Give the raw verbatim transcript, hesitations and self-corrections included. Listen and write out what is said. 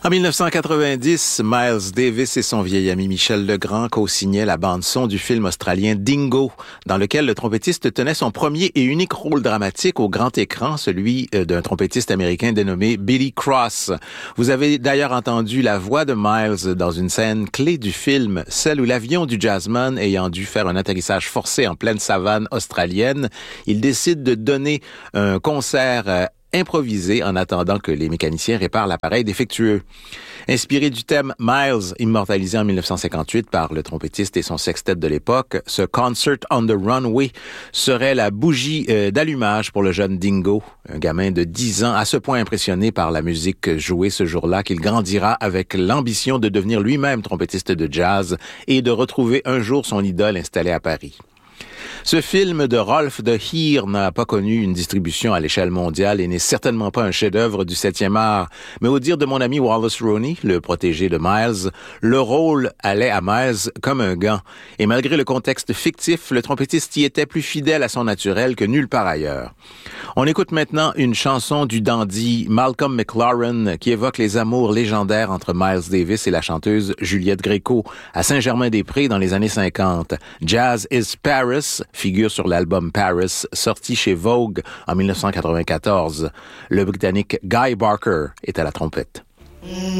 En dix-neuf cent quatre-vingt-dix, Miles Davis et son vieil ami Michel Legrand co-signaient la bande-son du film australien Dingo, dans lequel le trompettiste tenait son premier et unique rôle dramatique au grand écran, celui d'un trompettiste américain dénommé Billy Cross. Vous avez d'ailleurs entendu la voix de Miles dans une scène clé du film, celle où l'avion du jazzman ayant dû faire un atterrissage forcé en pleine savane australienne, il décide de donner un concert improvisé en attendant que les mécaniciens réparent l'appareil défectueux. Inspiré du thème Miles, immortalisé en dix-neuf cent cinquante-huit par le trompettiste et son sextet de l'époque, ce Concert on the Runway serait la bougie euh, d'allumage pour le jeune Dingo, un gamin de dix ans à ce point impressionné par la musique jouée ce jour-là qu'il grandira avec l'ambition de devenir lui-même trompettiste de jazz et de retrouver un jour son idole installée à Paris. Ce film de Rolf de Heer n'a pas connu une distribution à l'échelle mondiale et n'est certainement pas un chef-d'œuvre du septième art. Mais au dire de mon ami Wallace Roney, le protégé de Miles, le rôle allait à Miles comme un gant. Et malgré le contexte fictif, le trompettiste y était plus fidèle à son naturel que nulle part ailleurs. On écoute maintenant une chanson du dandy Malcolm McLaren qui évoque les amours légendaires entre Miles Davis et la chanteuse Juliette Gréco à Saint-Germain-des-Prés dans les années cinquante. Jazz is Paris figure sur l'album Paris, sorti chez Vogue en dix-neuf cent quatre-vingt-quatorze. Le Britannique Guy Barker est à la trompette.